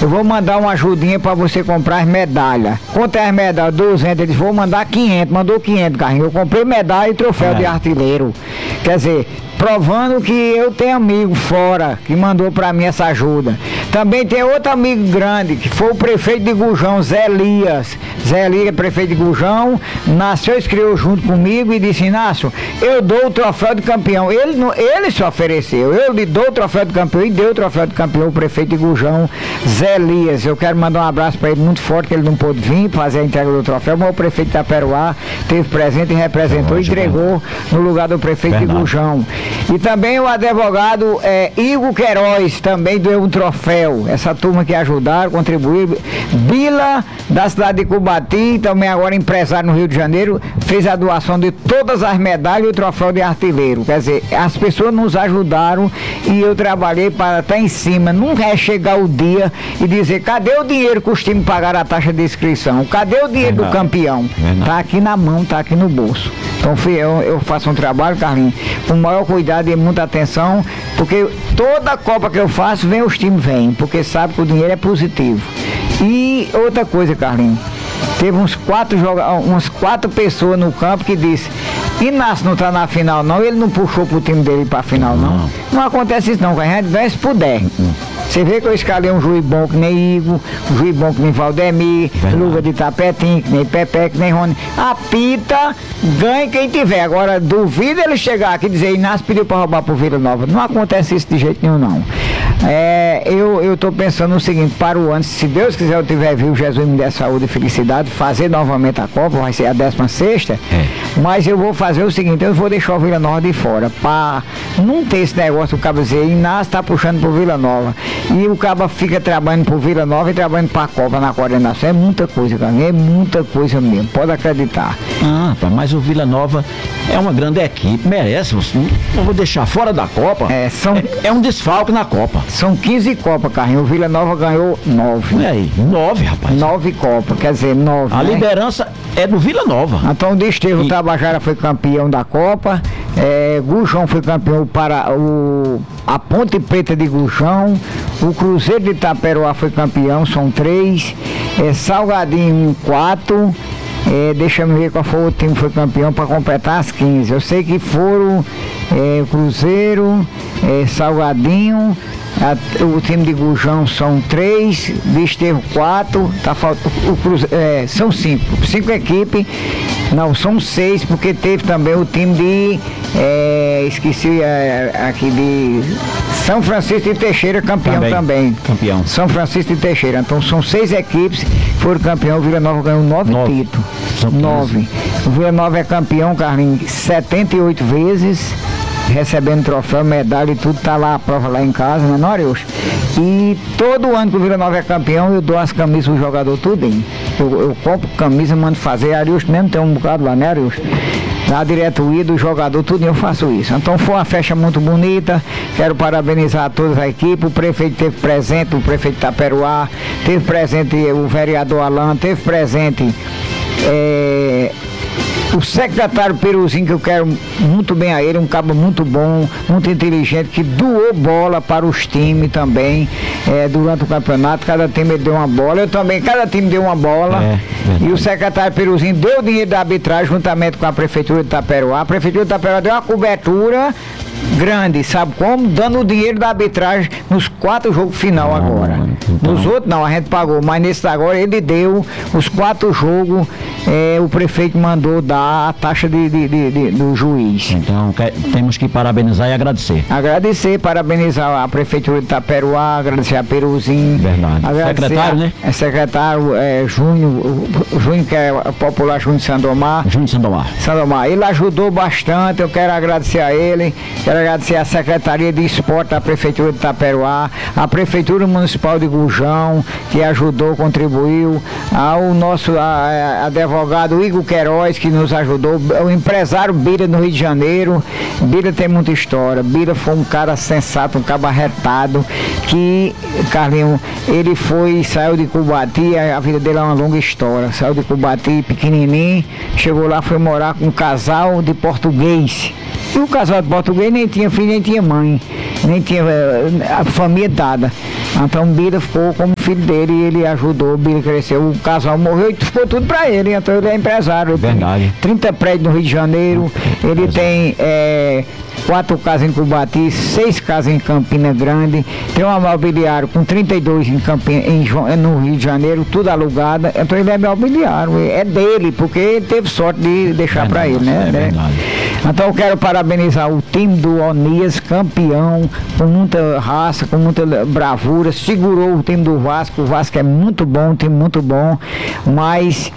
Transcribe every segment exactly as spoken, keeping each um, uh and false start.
eu vou mandar uma ajudinha pra você comprar as medalhas. Quanto é as medalhas? duzentas. Ele disse, vou mandar quinhentas. Mandou quinhentas, Carlinhos. Eu comprei medalha e troféu é. de artilheiro. Quer dizer, provando que eu tenho amigo fora que mandou pra mim essa ajuda. Também tem outro amigo grande, que foi o prefeito de Gujão, Zé Elias. Zé Elias, prefeito de Gujão, nasceu, escreveu junto comigo e disse, Inácio, eu dou o troféu de campeão. Ele, não, ele se ofereceu, eu lhe dou o troféu de campeão e deu o troféu de campeão, o prefeito de Gujão, Zé Elias. Eu quero mandar um abraço pra ele muito forte, que ele não pôde vir fazer a entrega do troféu, mas o prefeito de Itaperuá teve presente e representou e entregou no lugar do prefeito Verdade. de Gujão. E também o advogado é, Igor Queiroz também deu um troféu. Essa turma que ajudaram, contribuiu. Bila, da cidade de Cubati, também agora empresário no Rio de Janeiro, fez a doação de todas as medalhas e o troféu de artilheiro. Quer dizer, as pessoas nos ajudaram e eu trabalhei para estar em cima. Nunca é chegar o dia e dizer, cadê o dinheiro que os times pagaram a taxa de inscrição? Cadê o dinheiro Verdade. do campeão? Está aqui na mão, está aqui no bolso. Então fui eu, eu faço um trabalho, Carlinhos, com o maior cuidado e muita atenção, porque toda Copa que eu faço, vem os times, vêm, porque sabe que o dinheiro é positivo. E outra coisa, Carlinhos, teve uns quatro, joga umas quatro pessoas no campo que disse, Inácio não está na final não, ele não puxou pro time dele para a final não. não. Não acontece isso não, a gente ganha se puder. Você vê que eu escalei um juiz bom que nem Igor, um juiz bom que nem Valdemir, Verdade. Luva de Tapetinho, que nem Pepe, que nem Rony. Apita, ganha quem tiver. Agora, duvida ele chegar aqui e dizer, Inácio pediu para roubar pro Vila Nova. Não acontece isso de jeito nenhum, não. É, eu, eu tô pensando no seguinte, para o ano, se Deus quiser eu tiver vivo, Jesus me der saúde e felicidade, fazer novamente a Copa, vai ser a décima sexta, é. mas eu vou fazer o seguinte, eu vou deixar o Vila Nova de fora, para não ter esse negócio do cabo dizer, Inácio tá puxando pro Vila Nova, e o cabo fica trabalhando pro Vila Nova e trabalhando para a Copa na coordenação, é muita coisa, cara, é muita coisa mesmo, pode acreditar. Ah, mas o Vila Nova é uma grande equipe, merece, não vou deixar fora da Copa, é, são... é, é um desfalque na Copa. São quinze Copas, Carlinhos. O Vila Nova ganhou nove. E aí? Nove, rapaz. Nove Copas, quer dizer, nove. A né? liderança é do Vila Nova. Então o Desterro e... Tabajara foi campeão da Copa. É, Gujão foi campeão para o, a Ponte Preta de Gujão. O Cruzeiro de Itaperuá foi campeão, são três. É, Salgadinho, quatro. É, deixa eu ver qual foi o time que foi campeão para completar as quinze. Eu sei que foram é, Cruzeiro, é, Salgadinho, a, o time de Gujão são três, Desterro quatro, tá faltando o Cruzeiro, é, são cinco, cinco equipes, não, são seis, porque teve também o time de, é, esqueci é, aqui de São Francisco de Teixeira, campeão também, também. Campeão. São Francisco de Teixeira, então são seis equipes que foram campeão, o Vila Nova ganhou nove, nove. títulos. Nove. O Vila Nova é campeão, Carlinhos, setenta e oito vezes, recebendo troféu, medalha e tudo, tá lá a prova lá em casa, né, Norius? E todo ano que o Vila Nova é campeão, eu dou as camisas do jogador tudinho. Eu, eu compro camisa, mando fazer, Arius mesmo tem um bocado lá, né, Arius? Na diretoria do jogador, tudo eu faço isso. Então foi uma festa muito bonita, quero parabenizar toda a equipe, o prefeito teve presente, o prefeito de Itaperuá, teve presente o vereador Alan, teve presente é, o secretário Peruzinho, que eu quero muito bem a ele, um cabo muito bom, muito inteligente, que doou bola para os times também, é, durante o campeonato, cada time deu uma bola, eu também, cada time deu uma bola, é, e o secretário Peruzinho deu dinheiro da arbitragem juntamente com a prefeitura de Itaperuá. A prefeitura de Itaperuá deu uma cobertura grande, sabe como? Dando o dinheiro da arbitragem nos quatro jogos final ah, agora. Então... Nos outros não, a gente pagou, mas nesse agora ele deu os quatro jogos, é, o prefeito mandou dar a taxa de, de, de, de, do juiz. Então que, temos que parabenizar e agradecer. Agradecer, parabenizar a prefeitura de Itaperuá, agradecer a Peruzinho. Verdade. Secretário, a, né? É secretário é, Júnior, o Júnior que é popular, Júnior Sandomar. Júnior Sandomar. Sandomar. Ele ajudou bastante, eu quero agradecer a ele. Quero agradecer à Secretaria de Esporte da Prefeitura de Itaperuá, à Prefeitura Municipal de Gujão, que ajudou, contribuiu, ao nosso a, a advogado Igor Queiroz, que nos ajudou, o empresário Bira no Rio de Janeiro. Bira tem muita história, Bira foi um cara sensato, um cara arretado, que, Carlinhos, ele foi, saiu de Cubati, a, a vida dele é uma longa história, saiu de Cubati pequenininho, chegou lá, foi morar com um casal de português. E o casal de português nem tinha filho, nem tinha mãe, nem tinha eh, a família dada. Então o Bira ficou como filho dele e ele ajudou, o Bira cresceu, o casal morreu e ficou tudo pra ele, então ele é empresário. Ele Verdade. tem trinta prédios no Rio de Janeiro, ele tem é, quatro casas em Cubati, seis casas em Campina Grande, tem um mobiliário com trinta e dois em Campina, em, Jo- no Rio de Janeiro, tudo alugado, então ele é mobiliário, é dele, porque ele teve sorte de deixar pra ele, né? É né? verdade. Então eu quero parabenizar o time do Onias, campeão, com muita raça, com muita bravura, segurou o time do Vasco, o Vasco é muito bom, um time muito bom, mas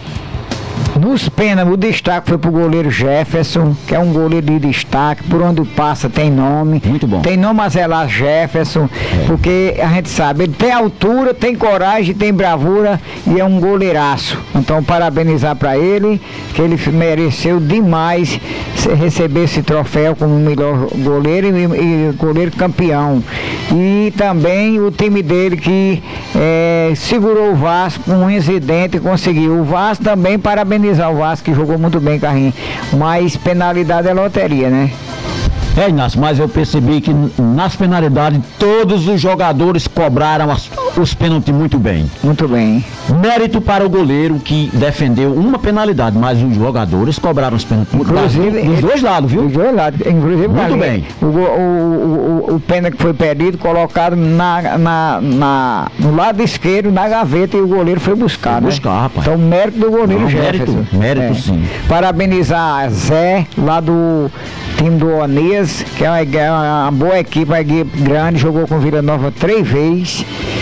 nos pênaltis o destaque foi pro goleiro Jefferson, que é um goleiro de destaque, por onde passa tem nome. Muito bom. Tem nome a zelar Jefferson, porque a gente sabe, ele tem altura, tem coragem, tem bravura e é um goleiraço. Então parabenizar para ele, que ele mereceu demais se- receber esse troféu como o melhor goleiro e, e goleiro campeão. E também o time dele que eh, segurou o Vasco com um incidente e conseguiu. O Vasco também parabenizar o Vasco, que jogou muito bem, Carrinho. Mas penalidade é loteria, né? É, Inácio, mas eu percebi que n- nas penalidades todos os jogadores cobraram as- os pênaltis muito bem. Muito bem. Mérito para o goleiro que defendeu uma penalidade, mas os jogadores cobraram os pênaltis. Inclusive, Das- dos dois lados, viu? Dos dois lados. Inclusive, Muito Carlinhos, bem. O, go- o, o, o, o pênalti que foi perdido, colocado na, na, na, no lado esquerdo, na gaveta, e o goleiro foi buscar, Foi né? buscar, rapaz. Então, mérito do goleiro Não, Jefferson. mérito, mérito sim. Parabenizar Zé, lá do time do Onias, que é uma, é uma boa equipe, uma equipe grande, jogou com o Vila Nova três vezes.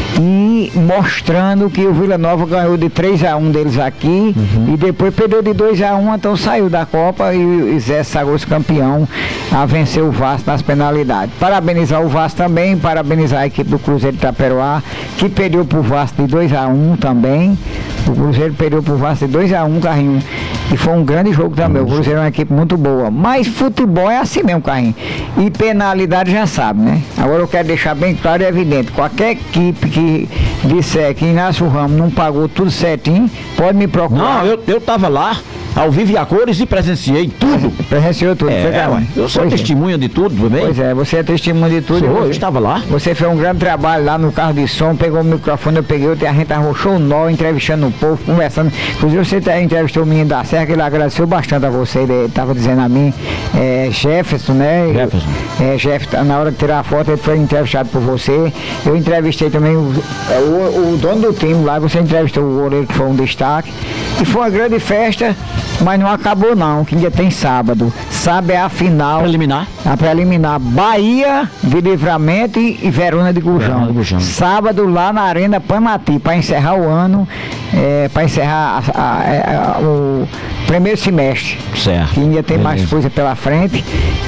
E mostrando que o Vila Nova ganhou de três a um deles aqui Uhum. e depois perdeu de dois a um, então saiu da Copa e, e Zé sagrou-se campeão a vencer o Vasco nas penalidades. Parabenizar o Vasco também, parabenizar a equipe do Cruzeiro de Itaperoá, que perdeu pro Vasco de dois a um também. O Cruzeiro perdeu pro Vasco de dois a um, Carrinho. E foi um grande jogo também. O Cruzeiro é uma equipe muito boa. Mas futebol é assim mesmo, Carrinho. E penalidade já sabe, né? Agora eu quero deixar bem claro e evidente. Qualquer equipe que disser que Inácio Ramos não pagou tudo certinho, pode me procurar. Não, eu, eu tava lá, ao vivo e a cores, e presenciei tudo. Presenciou tudo. É, foi, Carlinhos? ué, eu sou Pois é. testemunha de tudo, tudo bem? Pois é, você é testemunha de tudo. Sou, e eu você- estava lá. Você fez um grande trabalho lá no carro de som, pegou o microfone, eu peguei, a gente arrochou o nó, entrevistando o povo, conversando. Inclusive você tá- entrevistou o menino da Serra, que ele agradeceu bastante a você, ele estava dizendo a mim, é, Jefferson, né? Jefferson. É, Jefferson, na hora de tirar a foto, ele foi entrevistado por você. Eu entrevistei também o, é, o, o dono do time lá, você entrevistou o goleiro, que foi um destaque. E foi uma grande festa, mas não acabou não, que ainda tem sábado. Sábado é a final. Preliminar. A preliminar Bahia de Livramento e, e Verona de Gujão. Verona de Gujão. Sábado lá na Arena Panati, para encerrar o ano, é, para encerrar a- a- a- o primeiro semestre. Certo. Que ainda tem mais Beleza. coisa pela frente.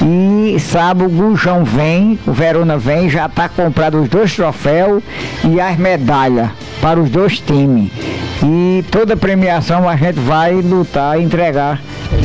E sábado o Gujão vem, o Verona vem, já está comprado os dois troféus e as medalhas para os dois times. E toda premiação a gente vai lutar e entregar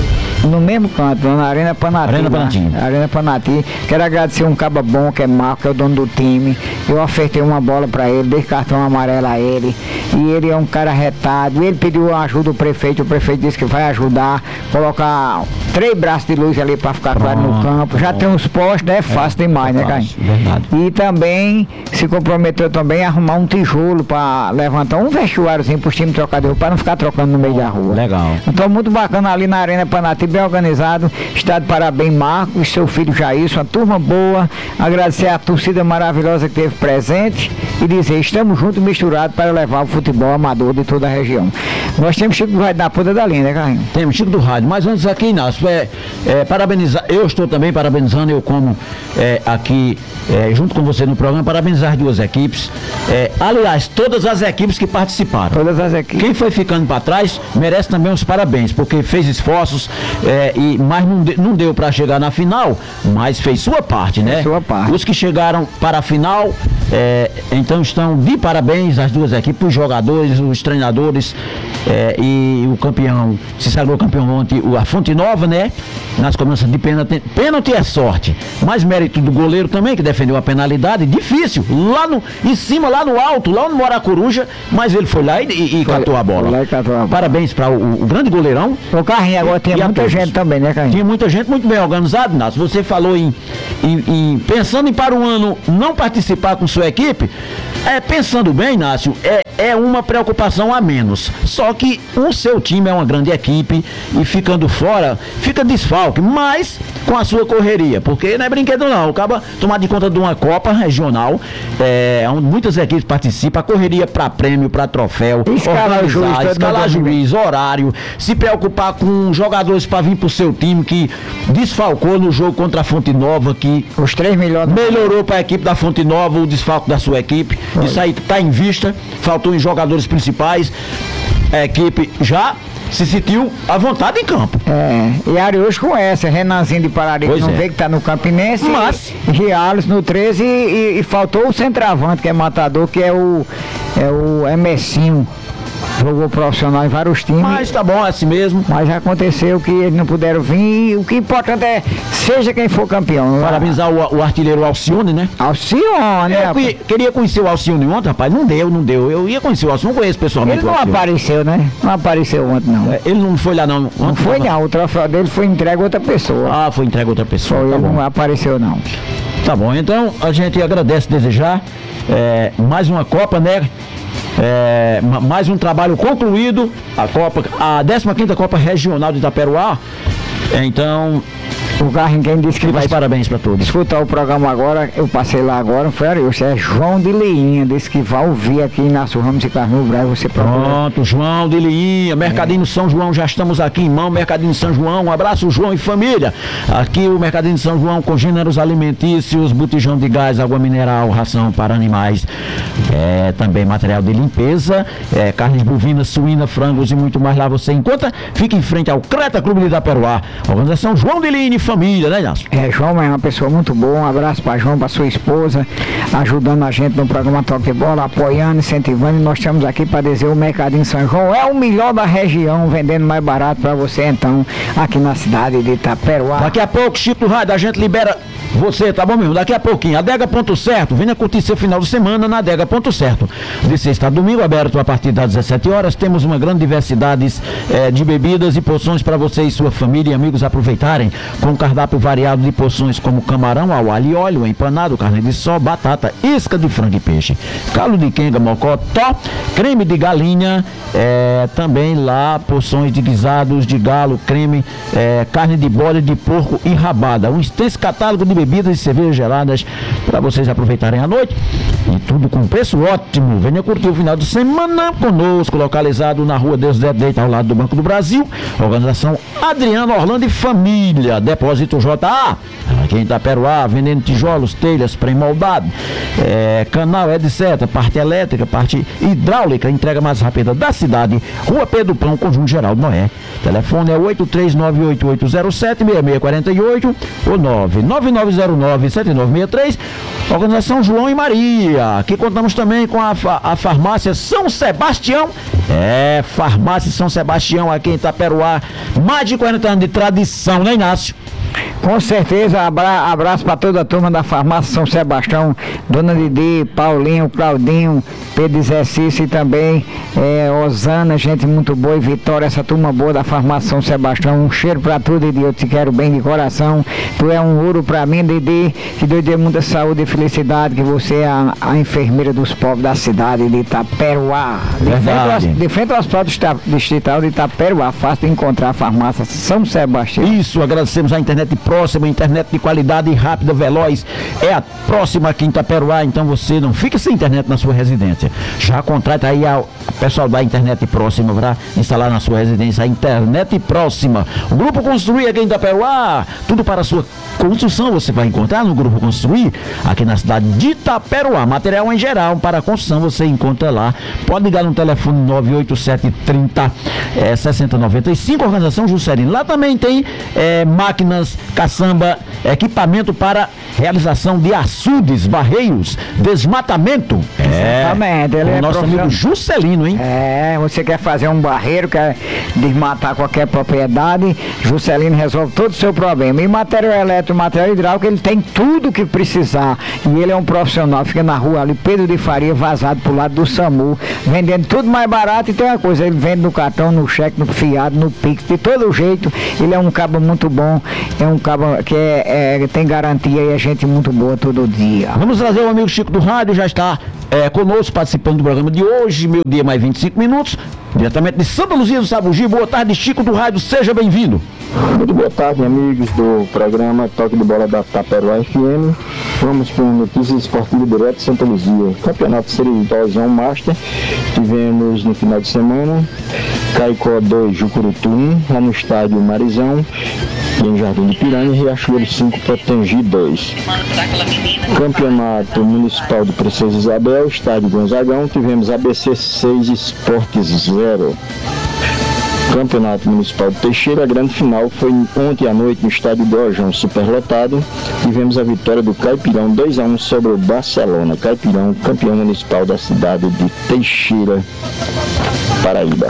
no mesmo canto, na Arena Panati. Arena lá. Panati. Arena Panati. Quero agradecer um caba bom que é Marco, que é o dono do time. Eu ofertei uma bola para ele, dei cartão amarelo a ele. E ele é um cara retado. Ele pediu ajuda do prefeito, o prefeito disse que vai ajudar, colocar três braços de luz ali para ficar claro no Pronto, campo. Já bom. tem uns postes, né? É fácil demais, né, fácil, Caio? verdade. E também se comprometeu também a arrumar um tijolo para levantar um vestuáriozinho para os times trocar de roupa, para não ficar trocando no meio da rua. Legal. Então, muito bacana ali na Arena Panati, bem organizado. Está de parabéns, Marcos, seu filho Jailson, uma turma boa. Agradecer a torcida maravilhosa que esteve presente e dizer, estamos juntos misturados para levar o futebol amador de toda a região. Nós temos Chico vai na ponta da linha, né, Carlinhos? Temos Chico do Rádio, mas antes aqui, Inácio, é, é, parabenizar, eu estou também parabenizando, eu como é, aqui, é, junto com você no programa, parabenizar as duas equipes. É, aliás, todas as equipes que participaram. Todas as equipes. Quem foi ficando para trás merece também os parabéns, porque fez esforços, é, e, mas não, de- não deu para chegar na final, mas fez sua parte, né? Fez sua parte. Os que chegaram para a final, é, então estão de parabéns as duas equipes, os jogadores, os treinadores. É, e o campeão, se sagrou campeão ontem, o- a Fonte Nova, né? Nas cobranças de pênalti. Pênalti é sorte, mas mérito do goleiro também, que defendeu a penalidade, difícil, lá no, em cima, lá no alto, lá no Moracoruja, mas ele foi lá e, e- e Foi- catou a bola. foi lá e catou a bola. Parabéns para o, o grande goleirão. O Carrinho agora tem E a muita todos. gente também, né, Carrinho? Tinha muita gente muito bem organizada, Inácio. Você falou em, em- em- pensando em para o ano não participar com sua equipe, é, pensando bem, Inácio, é, é uma preocupação a menos. Só que o seu time é uma grande equipe e ficando fora, fica desfalque, mas com a sua correria, porque não é brinquedo não, acaba tomar de conta de uma Copa regional, é, onde muitas equipes participam, a correria para prêmio, para troféu, Escalar o juiz, organizar, todo escalar mundo juiz, horário, se preocupar com jogadores para vir pro seu time que desfalcou no jogo contra a Fonte Nova, que Os três milhões. melhorou para a equipe da Fonte Nova o desfalque da sua equipe. Isso aí tá em vista, faltou em jogadores principais. A equipe já se sentiu à vontade em campo. É, e Arius com essa, Renanzinho de Pararico, Pois não é. vê que tá no Campinense, Mas- e Rialos no treze e, e faltou o centroavante, que é matador, que é o, é o Emercinho, jogou profissional em vários times. Mas tá bom, é assim mesmo. Mas aconteceu que eles não puderam vir e o que é importante é, seja quem for campeão. Parabenizar o, o artilheiro Alcione, né? Alcione, né? Eu que- queria conhecer o Alcione ontem, rapaz. Não deu, não deu. Eu ia conhecer o Alcione, não conheço pessoalmente Ele o não Alcione. apareceu, né? Não apareceu ontem, não. É, Ele não foi lá, não. Não Ontem foi, tava- não. O troféu dele foi entregue a outra pessoa. Ah, foi entregue a outra pessoa. Foi, Tá ele bom. não apareceu, não. Tá bom, então a gente agradece desejar é, mais uma Copa, né? É, ma- mais um trabalho concluído, a Copa, a décima quinta Copa Regional de Itaperuá. É, então, O Carrinho, quem disse que vai meus parabéns para todos. escutar o programa agora, eu passei lá agora, não foi Arius, é João de Leinha, disse que vai ouvir aqui em Inácio Ramos de Carneiro Brás, você procura. Pronto, João de Liinha, Mercadinho São João, já estamos aqui em mão, Mercadinho São João, um abraço João e família. Aqui o Mercadinho São João com gêneros alimentícios, botijão de gás, água mineral, ração para animais, é, também material de limpeza, é, carnes bovinas, suína, frangos e muito mais lá você encontra. Fica em frente ao Creta Clube de Itaperuá, organização João de Liinha e família, né, Inácio? É, João é uma pessoa muito boa, um abraço para João, para sua esposa, ajudando a gente no programa Toque de Bola, apoiando, incentivando, e nós estamos aqui para dizer o Mercadinho São João é o melhor da região, vendendo mais barato para você então, aqui na cidade de Itaperuá. Daqui a pouco, Chico do Rádio, a gente libera você, tá bom, mesmo? Daqui a pouquinho, Adega Ponto Certo, venha curtir seu final de semana na Adega Ponto Certo. De sexta a domingo, aberto a partir das dezessete horas, temos uma grande diversidade eh, de bebidas e porções para você e sua família e amigos aproveitarem, com um cardápio variado de porções como camarão ao alho e óleo, empanado, carne de sol, batata, isca de frango e peixe, calo de quenga, mocotó, creme de galinha, eh, também lá porções de guisados de galo, creme, eh, carne de bode, de porco e rabada. Um extenso catálogo de bebidas e cervejas geladas para vocês aproveitarem a noite. E tudo com preço ótimo. Venha curtir o final de semana conosco, localizado na rua Deus Deita, ao lado do Banco do Brasil. Organização Adriano Orlando e Família. Depósito J A. Aqui em Itaperuá, vendendo tijolos, telhas, pré-moldado, é, canal, etcétera. Parte elétrica, parte hidráulica, entrega mais rápida da cidade. Rua Pedro Pão, Conjunto Geraldo Noé. Telefone é oito três nove oito oito zero sete seis seis quatro oito ou nove nove nove zero nove sete nove seis três. Organização João e Maria. Aqui contamos também com a, fa- a farmácia São Sebastião. É, farmácia São Sebastião aqui em Itaperuá. Mais de quarenta anos de tradição, né, Inácio? Com certeza, abra, abraço para toda a turma da farmácia São Sebastião, Dona Didi, Paulinho, Claudinho, Pedro Exercício e também é, Osana, gente muito boa, e Vitória, essa turma boa da farmácia São Sebastião. Um cheiro para tu, Didi, eu te quero bem de coração. Tu é um ouro para mim, Didi, que Deus dê muita saúde e felicidade, que você é a, a enfermeira dos povos da cidade de Itaperuá. De frente ao- Verdade. de frente ao Hospital Dista- Distrital de Itaperuá, fácil de encontrar a farmácia São Sebastião. Isso, agradecemos a internet próxima, internet de qualidade e rápida, veloz. É a próxima aqui em Itaperuá, então você não fica sem internet na sua residência. Já contrata aí o pessoal da internet próxima para instalar na sua residência a internet próxima. O Grupo Construir aqui em Itaperuá, tudo para a sua construção você vai encontrar no Grupo Construir aqui na cidade de Itaperuá. Material em geral para a construção você encontra lá. Pode ligar no telefone nove oito sete trinta é, sessenta noventa e cinco, organização Juscelino. Lá também tem é, máquinas, caçamba, equipamento para realização de açudes, barreiros, desmatamento. Exatamente, ele com é o nosso profissional. amigo Juscelino, hein? hein? É, você quer fazer um barreiro, quer desmatar qualquer propriedade, Juscelino resolve todo o seu problema. E material elétrico, material hidráulico, ele tem tudo que precisar. E ele é um profissional, fica na rua ali, Pedro de Faria, vazado pro lado do SAMU, vendendo tudo mais barato. E tem uma coisa, ele vende no cartão, no cheque, no fiado, no Pix, de todo jeito. Ele é um cabo muito bom, é um cabo que é, é, tem garantia e é gente muito boa todo dia. Vamos trazer o amigo Chico do Rádio, já está é, conosco, participando do programa de hoje, meio dia mais vinte e cinco minutos, diretamente de Santa Luzia do Sabugi. Boa tarde, Chico do Rádio, seja bem-vindo. Muito boa tarde, amigos do programa Toque de Bola da Taperoá F M. Vamos com notícias esportivas direto de Santa Luzia. Campeonato Seridosão Master, tivemos no final de semana Caicó dois, Jucurutu um, lá no estádio Marizão, e em Jardim de Piranha, Riachuelo cinco, Potengi dois. Campeonato Municipal de Princesa Isabel, estádio Gonzagão, tivemos A B C seis, Esportes zero. Campeonato Municipal de Teixeira, a grande final foi ontem à noite no estádio Dojão, superlotado. Tivemos a vitória do Caipirão dois a um sobre o Barcelona. Caipirão, campeão municipal da cidade de Teixeira, Paraíba.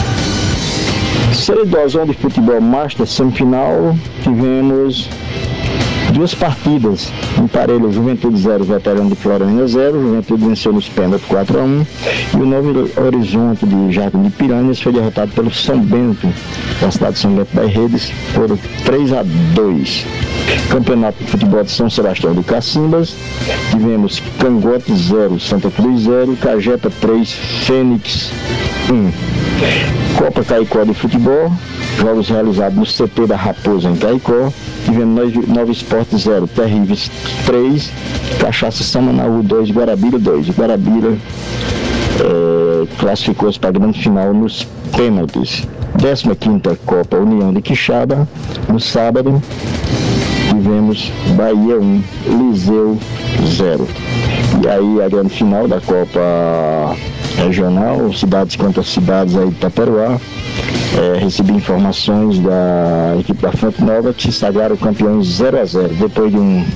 Seridosão de Futebol Master, semifinal, tivemos duas partidas em parelho, Juventude zero, Veterano de Florânia zero, Juventude venceu nos pênaltis quatro a um, e o Novo Horizonte de Jardim de Piranhas foi derrotado pelo São Bento, da cidade de São Bento das Redes, por três a dois. Campeonato de Futebol de São Sebastião de Cacimbas, tivemos Cangote zero, Santa Cruz zero, Cajeta três, Fênix um. Copa Caicó de Futebol, jogos realizados no C T da Raposa em Caicó, tivemos Nova Esporte zero, Terríveis três, Cachaça Samanaú dois, Guarabira dois. Guarabira é, classificou-se para a grande final nos pênaltis. décima quinta Copa União de Quixaba, no sábado, tivemos Bahia um, Liseu zero. E aí a grande final da Copa Regional, cidades contra cidades aí de Taperoá. É, recebi informações da equipe da Fonte Nova que se sagraram campeões zero a zero, depois de um,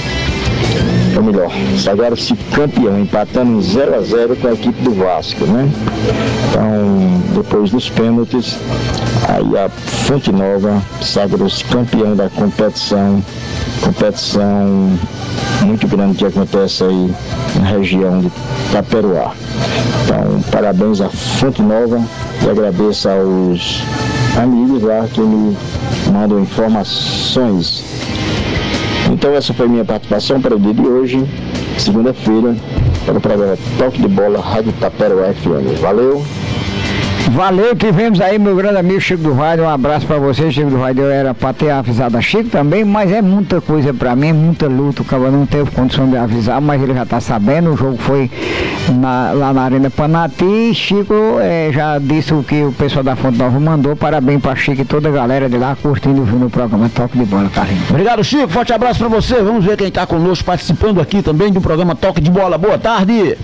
ou melhor, sagraram-se campeão, empatando em zero a zero com a equipe do Vasco, né? Então, depois dos pênaltis, aí a Fonte Nova sagrou-se campeão da competição, competição muito grande que acontece aí na região de Taperoá. Então, parabéns à Fonte Nova e agradeço aos amigos lá que me mandam informações. Então, essa foi minha participação para o dia de hoje, segunda-feira, para o programa Toque de Bola, Rádio Taperoá F M. Valeu! Valeu, tivemos aí meu grande amigo Chico do Rádio, um abraço pra você, Chico do Rádio. Eu era pra ter avisado a Chico também, mas é muita coisa pra mim, é muita luta, o cara não teve condição de avisar, mas ele já tá sabendo. O jogo foi na, lá na Arena Panati, e Chico é, já disse o que o pessoal da Fonte Nova mandou. Parabéns pra Chico e toda a galera de lá curtindo o no programa Toque de Bola, Carlinhos. Obrigado, Chico, forte abraço pra você. Vamos ver quem tá conosco participando aqui também do programa Toque de Bola. Boa tarde.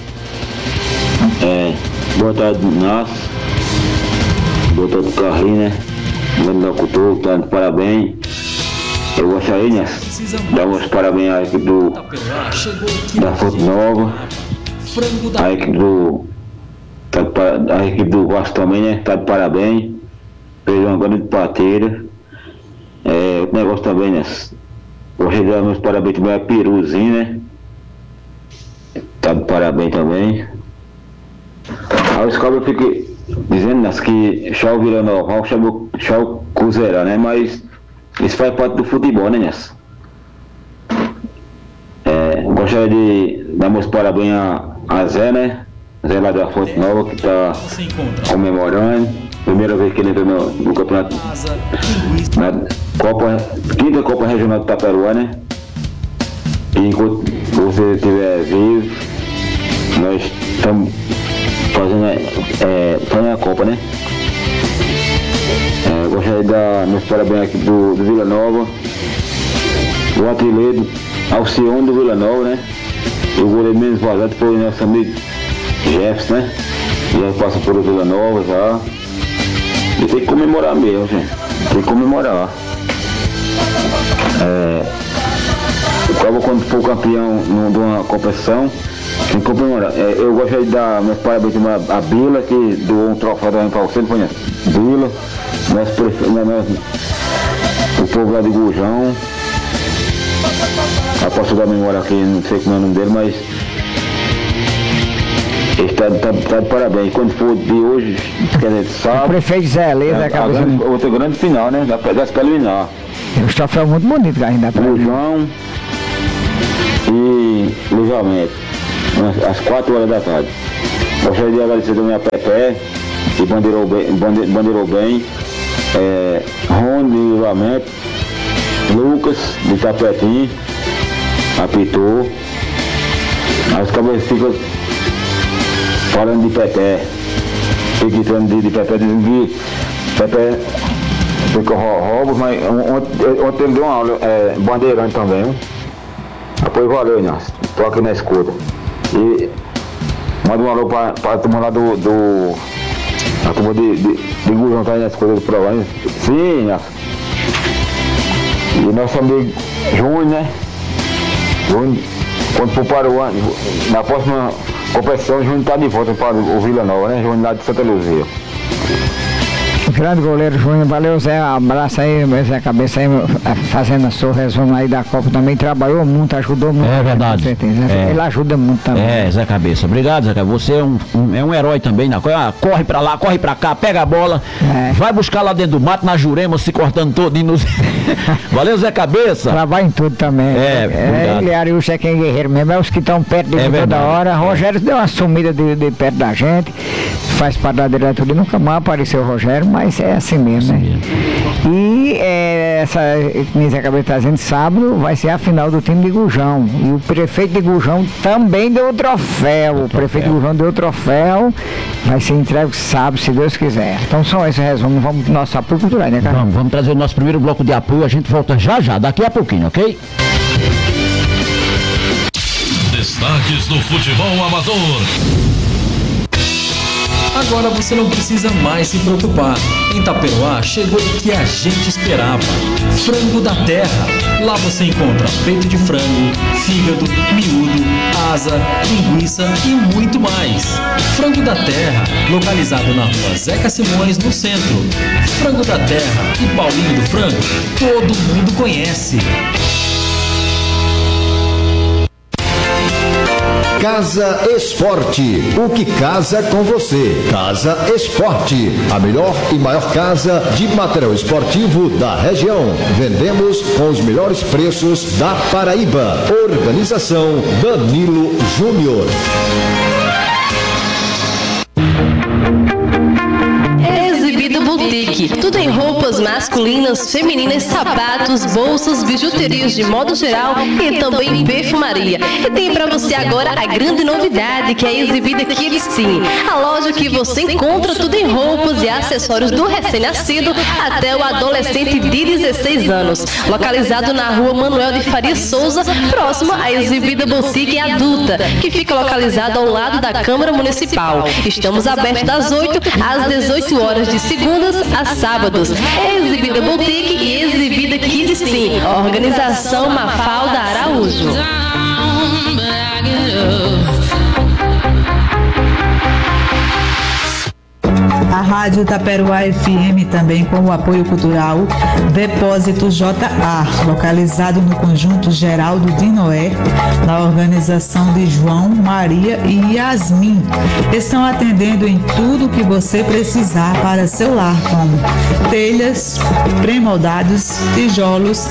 É, boa tarde, Márcio. Boa tarde, Carlinhos, né? Grande locutor, tá de parabéns. Eu gostaria, né? Dar uns parabéns à equipe do, da Fonte Nova, a equipe do, tá de, a equipe do Vasco também, né? Tá de parabéns. Fez uma grande parteira. É, outro negócio também, né? Gostaria de dar meus parabéns também a Peruzinho, né? Tá de parabéns também. Aí os cabos ficam dizendo né, que Chau Vila Nova, Chau Cruzeiro, né? Mas isso faz parte do futebol, né, Nessa? É, gostaria de dar meus parabéns a, a Zé, né? Zé lá da Fonte Nova, que está comemorando. Primeira vez que ele entra no, no campeonato. Na Copa, quinta Copa Regional de Taperoá, né? E enquanto você estiver vivo, nós estamos fazendo é, fazendo a Copa, né? É, gostaria de dar meus parabéns aqui do, do Vila Nova, o artilheiro Alcione do Vila Nova, né? E o goleiro menos vazado foi o nosso amigo Jefferson, né? Já passa por o Vila Nova já. E tem que comemorar mesmo, gente. Tem que comemorar. É, o Cabo, quando for campeão de uma competição, Em comemorar, é, eu gostaria de dar meus parabéns a, a Bila, que doou um troféu também para você, não conhece? Bila, nosso prefeito, nosso, o povo lá de Gujão. Eu posso dar memória aqui, não sei como é o nome dele, mas ele está tá, tá de parabéns. Quando for de hoje, quer dizer, sábado. O prefeito Zé Lê, da cabeça. Outra grande final, né? Da, das preliminar. Os troféus muito bonitos que a gente dá pra ele. Gujão e livramento, às quatro horas da tarde. Gostaria de agradecer também a Pepe, que bandeirou bem, bande, bandeirou bem é, Rony de livramento, Lucas de Tapetim, apitou. As cabeças ficam falando de Pepe, fiquem de, de Pepe, dizendo que Pepe ficou roubos, mas ontem, ontem ele deu uma aula, é, bandeirante também. Depois valeu, Inácio. Estou aqui na escuta. E manda um alô para a turma lá do. do a turma de, de, de Gujão tá aí na escuta do programa. Sim, Inácio. E nosso amigo Júnior, né? Júnior, quando for para o ano, na próxima competição, o Júnior está de volta para o Vila Nova, né? Júnior lá de Santa Luzia. Grande goleiro Júnior, valeu Zé, um abraço aí, Zé Cabeça aí, fazendo a sua resumo aí da Copa também, trabalhou muito, ajudou muito. É verdade. Com certeza, É. ele ajuda muito também. É, Zé Cabeça. Obrigado, Zé Cabeça. Você é um, um- é um herói também. Na, ah, corre pra lá, corre pra cá, pega a bola, É. vai buscar lá dentro do mato, na Jurema, se cortando todinho. Nos... Valeu, Zé Cabeça. Trabalha em tudo também. É, obrigado. ele, Ariúcho é quem é guerreiro mesmo, é os que estão perto dele É toda verdade. hora. Rogério deu uma sumida de, de perto da gente, faz parte da diretoria, nunca mais apareceu o Rogério, mas é assim mesmo, né? E é, essa, como Zé Cabeça está dizendo, sábado vai ser a final do time de Gujão. E o prefeito de Gujão também deu o troféu. O prefeito de Gujão deu o troféu. Vai ser entregue sábado, se Deus quiser. Então são esses resumos. Vamos pro nosso apoio cultural, né, cara? Vamos, vamos trazer o nosso primeiro bloco de apoio. A gente volta já já, daqui a pouquinho, ok? Destaques do futebol amador. Agora você não precisa mais se preocupar. Em Taperoá chegou o que a gente esperava. Frango da Terra. Lá você encontra peito de frango, fígado, miúdo, asa, linguiça e muito mais. Frango da Terra, localizado na rua Zeca Simões, no centro. Frango da Terra e Paulinho do Frango, todo mundo conhece. Casa Esporte, o que casa com você. Casa Esporte, a melhor e maior casa de material esportivo da região. Vendemos com os melhores preços da Paraíba. Organização Danilo Júnior. Exibida Boutique, tudo em roupas masculinas, femininas, sapatos, bolsas, bijuterias de modo geral e também perfumaria. E tem pra você agora a grande novidade que é a Exibida Kids Sim, a loja que você encontra tudo em roupas e acessórios do recém-nascido até o adolescente de dezesseis anos. Localizado na rua Manuel de Faria Souza, próximo à Exibida Boutique Adulta, que fica localizado ao lado da Câmara Municipal. Estamos abertos das oito às dezoito horas de segundas a sábados. Exibida Boutique e Exibida Kids Sim. Organização Mafalda Araújo. A Rádio Taperoá F M também com o apoio cultural Depósito J A, localizado no Conjunto Geraldo de Noé, na organização de João, Maria e Yasmin. Estão atendendo em tudo que você precisar para seu lar, como telhas, pré-moldados, tijolos,